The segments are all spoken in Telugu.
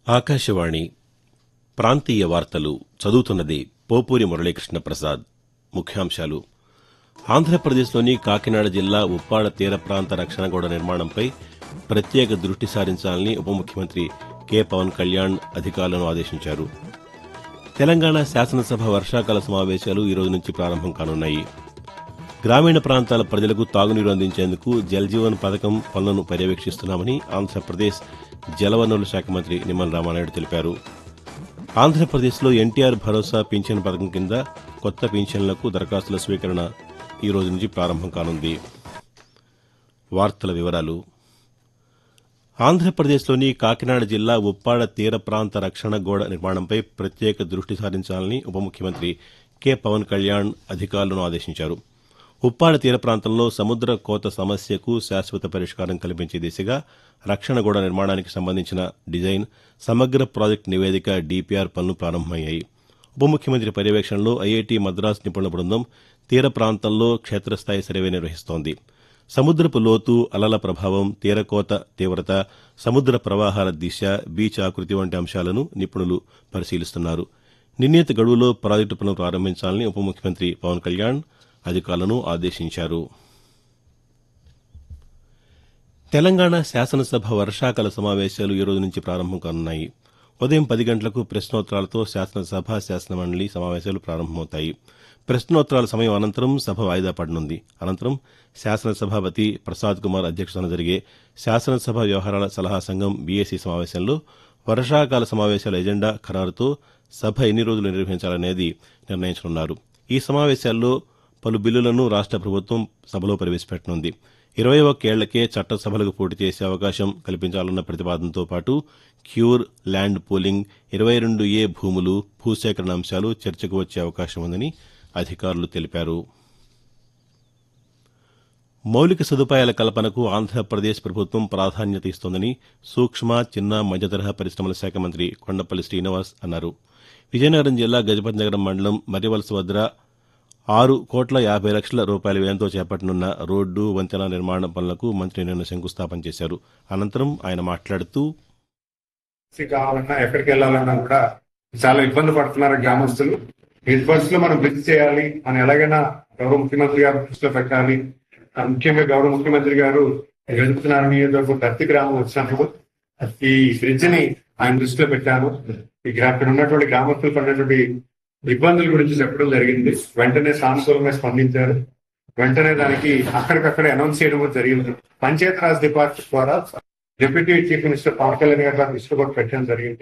ఆకాశవాణి ప్రాంతీయ వార్తలు చదువుతున్నది పోపూరి మురళీకృష్ణ ప్రసాద్. ముఖ్యాంశాలు. ఆంధ్రప్రదేశ్లోని కాకినాడ జిల్లా ఉప్పాడ తీర ప్రాంత రక్షణ గోడ నిర్మాణంపై ప్రత్యేక దృష్టి సారించాలని ఉప ముఖ్యమంత్రి కె. పవన్ కళ్యాణ్ అధికారులను ఆదేశించారు. తెలంగాణ శాసనసభ వర్షాకాల సమావేశాలు ఈ రోజు నుంచి ప్రారంభం కానున్నాయి. గ్రామీణ ప్రాంతాల ప్రజలకు తాగునీరు అందించేందుకు జల్జీవన్ పథకం పనులను పర్యవేక్షిస్తున్నామని ఆంధ్రప్రదేశ్ జలవనరుల శాఖ మంత్రి నిమ్మల రామానాయుడు తెలిపారు. ఆంధ్రప్రదేశ్లో ఎన్టీఆర్ భరోసా పింఛన్ పథకం కింద కొత్త పింఛన్లకు దరఖాస్తుల స్వీకరణ ఈ రోజు నుంచి ప్రారంభం కానుంది. వార్తల వివరాలు. ఆంధ్రప్రదేశ్లోని కాకినాడ జిల్లా ఉప్పాడ తీర ప్రాంత రక్షణ గోడ నిర్మాణంపై ప్రత్యేక దృష్టి సారించాలని ఉప ముఖ్యమంత్రి కె. పవన్ కళ్యాణ్ అధికారులను ఆదేశించారు. ఉప్పాడ తీర ప్రాంతంలో సముద్ర కోత సమస్యకు శాశ్వత పరిష్కారం కల్పించే దిశగా రక్షణ గోడ నిర్మాణానికి సంబంధించిన డిజైన్, సమగ్ర ప్రాజెక్టు నివేదిక డీపీఆర్ పనులు ప్రారంభమయ్యాయి. ఉప ముఖ్యమంత్రి పర్యవేక్షణలో ఐఐటీ మద్రాస్ నిపుణుల బృందం తీర ప్రాంతంలో క్షేత్రస్థాయి సర్వే నిర్వహిస్తోంది. సముద్రపు లోతు, అలల ప్రభావం, తీరకోత తీవ్రత, సముద్ర ప్రవాహాల దిశ, బీచ్ ఆకృతి వంటి అంశాలను నిపుణులు పరిశీలిస్తున్నారు. నిర్ణీత గడువులో ప్రాజెక్టు పనులు ప్రారంభించాలని ఉప ముఖ్యమంత్రి పవన్ కళ్యాణ్ అధికారులను ఆదేశించారు. తెలంగాణ శాసనసభ వర్షాకాల సమావేశాలు ఈ రోజు నుంచి ప్రారంభం కానున్నాయి. ఉదయం 10 గంటలకు ప్రశ్నోత్తరాలతో శాసనసభ, శాసనమండలి సమావేశాలు ప్రారంభమవుతాయి. ప్రశ్నోత్తరాల సమయం అనంతరం సభ వాయిదా పడనుంది. అనంతరం శాసనసభాపతి ప్రసాద్ కుమార్ అధ్యక్షతన జరిగే శాసనసభ వ్యవహారాల సలహా సంఘం బీఏసీ సమావేశంలో వర్షాకాల సమావేశాల ఎజెండా ఖరారుతో సభ ఎన్ని రోజులు నిర్వహించాలనేది నిర్ణయించనున్నారు. ఈ సమావేశాల్లో పలు బిల్లులను రాష్ట ప్రభుత్వం సభలో ప్రవేశపెట్టనుంది. 21 ఏళ్లకే చట్టసభలకు పోటీ చేసే అవకాశం కల్పించాలన్న ప్రతిపాదనతో పాటు క్యూర్, ల్యాండ్ పూలింగ్, 22A భూములు, భూసేకరణ అంశాలు చర్చకు వచ్చే అవకాశం ఉందని అధికారులు తెలిపారు. మౌలిక సదుపాయాల కల్పనకు ఆంధ్రప్రదేశ్ ప్రభుత్వం ప్రాధాన్యత ఇస్తోందని సూక్ష్మ, చిన్న, మధ్యతరహా పరిశ్రమల శాఖ మంత్రి కొండపల్లి శ్రీనివాస్ అన్నారు. విజయనగరం జిల్లా గజపతి నగరం మండలం మర్రివలస వద్ద 6,50,00,000 రూపాయల వ్యయంతో చేపట్టనున్న రోడ్డు, వంతెన నిర్మాణ పనులకు మంత్రి నిన్న శంకుస్థాపన చేశారు. అనంతరం ఆయన మాట్లాడుతూ, కావాలన్నా ఎక్కడికి వెళ్ళాలన్నా కూడా చాలా ఇబ్బంది పడుతున్నారు గ్రామస్తులు. ఈ పరిస్థితుల్లో మనం బ్రిడ్జ్ చేయాలి, మనం ఎలాగైనా గౌరవ ముఖ్యమంత్రి గారు దృష్టిలో పెట్టాలి. ముఖ్యంగా గౌరవ ముఖ్యమంత్రి గారు గెలుపుతున్నారు నియోజకవర్గం దత్తి గ్రామం వచ్చినప్పుడు ఈ బ్రిడ్జ్ ని ఆయన దృష్టిలో పెట్టాను. ఇక్కడ ఉన్నటువంటి గ్రామస్తులు పడినటువంటి ఇబ్బందుల గురించి చెప్పడం జరిగింది. వెంటనే సానుకూలంగా స్పందించారు. వెంటనే దానికి అక్కడికక్కడే అనౌన్స్ చేయడం కూడా జరిగింది. పంచాయతీరాజ్ డిపార్ట్మెంట్ ద్వారా deputy chief minister Pawan Kalyan గారు దృష్టి కూడా పెట్టడం జరిగింది.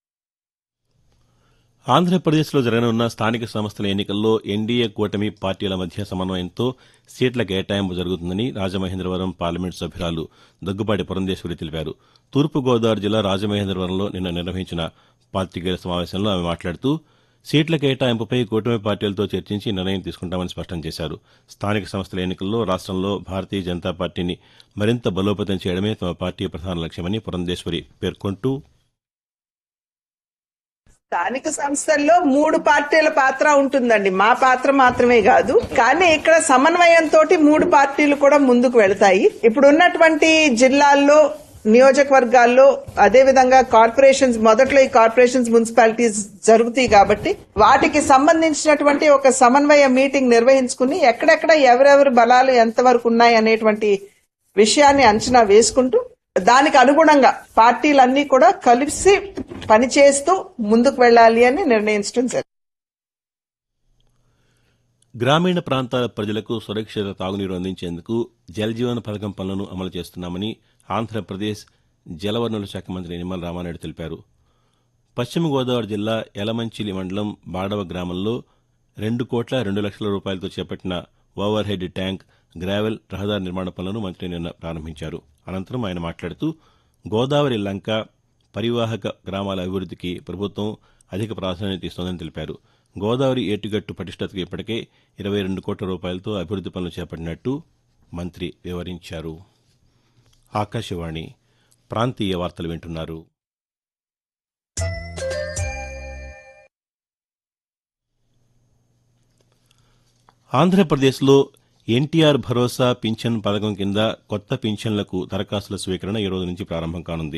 ఆంధ్రప్రదేశ్లో జరగనున్న స్థానిక సంస్థల ఎన్నికల్లో ఎన్డీఏ కూటమి పార్టీల మధ్య సమన్వయంతో సీట్ల కేటాయింపు జరుగుతుందని రాజమహేంద్రవరం పార్లమెంటు సభ్యురాలు దగ్గుబాటి పురంధేశ్వరి తెలిపారు. తూర్పుగోదావరి జిల్లా రాజమహేంద్రవరంలో నిన్న నిర్వహించిన పాతికేయుల సమావేశంలో ఆమె మాట్లాడుతూ, సీట్ల కేటాయింపుపై కూటమి పార్టీలతో చర్చించి నిర్ణయం తీసుకుంటామని స్పష్టం చేశారు. స్థానిక సంస్థల ఎన్నికల్లో రాష్ట్రంలో భారతీయ జనతా పార్టీని మరింత బలోపేతం చేయడమే తమ పార్టీ ప్రధాన లక్ష్యమని పురంధేశ్వరి పేర్కొంటూ, స్థానిక సంస్థల్లో 3 పార్టీల పాత్ర ఉంటుందండి. మా పాత్ర మాత్రమే కాదు, కానీ ఇక్కడ సమన్వయంతో 3 పార్టీలు కూడా ముందుకు వెళతాయి. ఇప్పుడు ఉన్నటువంటి జిల్లాల్లో, నియోజకవర్గాల్లో, అదేవిధంగా కార్పొరేషన్స్, మొదట్లో ఈ కార్పొరేషన్స్, మున్సిపాలిటీస్ జరుగుతాయి కాబట్టి వాటికి సంబంధించినటువంటి ఒక సమన్వయ మీటింగ్ నిర్వహించుకుని ఎక్కడెక్కడ ఎవరెవరి బలాలు ఎంతవరకు ఉన్నాయి అనేటువంటి విషయాన్ని అంచనా వేసుకుంటూ దానికి అనుగుణంగా పార్టీలన్నీ కూడా కలిసి పనిచేస్తూ ముందుకు వెళ్లాలి అని నిర్ణయించడం జరిగింది. గ్రామీణ ప్రాంతాల ప్రజలకు సురక్షిత తాగునీరు అందించేందుకు జల్జీవన్ పథకం పనులను అమలు చేస్తున్నామని ఆంధ్రప్రదేశ్ జలవనరుల శాఖ మంత్రి నిమ్మల రామానాయుడు తెలిపారు. పశ్చిమ గోదావరి జిల్లా యలమంచిలి మండలం బాడవ గ్రామంలో 2,02,00,000 రూపాయలతో చేపట్టిన ఓవర్ హెడ్ ట్యాంక్, గ్రావెల్, రహదారి నిర్మాణ పనులను మంత్రి నిన్న ప్రారంభించారు. అనంతరం ఆయన మాట్లాడుతూ, గోదావరి లంక పరివాహక గ్రామాల అభివృద్దికి ప్రభుత్వం అధిక ప్రాధాన్యత ఇస్తోందని తెలిపారు. గోదావరి ఏటిగట్టు పటిష్టతకు ఇప్పటికే 22 కోట్ల రూపాయలతో అభివృద్ది పనులు చేపట్టినట్టు మంత్రి వివరించారు. ఆకాశవాణి ప్రాంతీయ వార్తలు వింటున్నారు. ఆంధ్రప్రదేశ్లో ఎన్టీఆర్ భరోసా పింఛన్ పథకం కింద కొత్త పింఛన్లకు దరఖాస్తుల స్వీకరణ ఈ రోజు నుంచి ప్రారంభం కానుంది.